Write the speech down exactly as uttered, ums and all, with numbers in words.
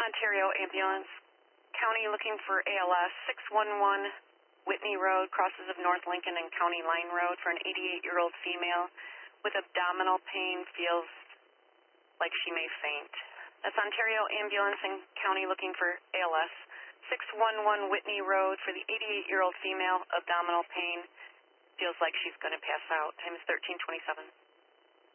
Ontario Ambulance, County looking for A L S, six one one Whitney Road, crosses of North Lincoln and County Line Road, for an eighty-eight-year-old female with abdominal pain, feels like she may faint. That's Ontario Ambulance and County looking for A L S, six one one Whitney Road, for the eighty-eight-year-old female, abdominal pain, feels like she's going to pass out. Time is thirteen twenty-seven.